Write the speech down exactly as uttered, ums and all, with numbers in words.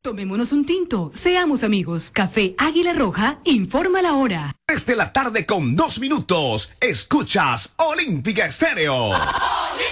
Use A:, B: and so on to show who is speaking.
A: Tomémonos un tinto, seamos amigos. Café Águila Roja, informa la hora.
B: Desde la tarde con dos minutos, escuchas Olímpica Estéreo.